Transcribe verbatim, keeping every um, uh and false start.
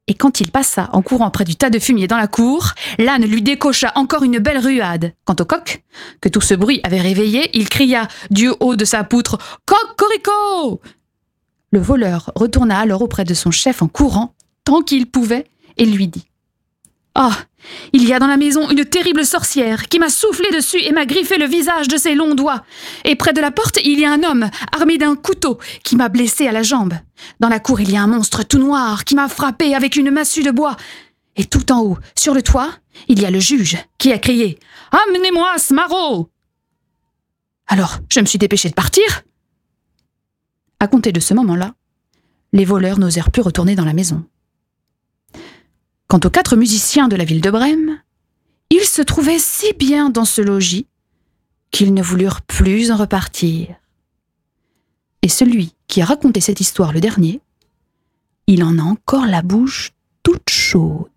Et quand il passa en courant près du tas de fumier dans la cour, l'âne lui décocha encore une belle ruade. Quant au coq, que tout ce bruit avait réveillé, il cria du haut de sa poutre « Cocorico !» Le voleur retourna alors auprès de son chef en courant, tant qu'il pouvait, et lui dit « Ah, il y a dans la maison une terrible sorcière qui m'a soufflé dessus et m'a griffé le visage de ses longs doigts. Et près de la porte, il y a un homme armé d'un couteau qui m'a blessé à la jambe. Dans la cour, il y a un monstre tout noir qui m'a frappé avec une massue de bois. Et tout en haut, sur le toit, il y a le juge qui a crié « Amenez-moi ce maraud !» Alors, je me suis dépêché de partir. À compter de ce moment-là, les voleurs n'osèrent plus retourner dans la maison. Quant aux quatre musiciens de la ville de Brême, ils se trouvaient si bien dans ce logis qu'ils ne voulurent plus en repartir. Et celui qui a raconté cette histoire le dernier, il en a encore la bouche toute chaude.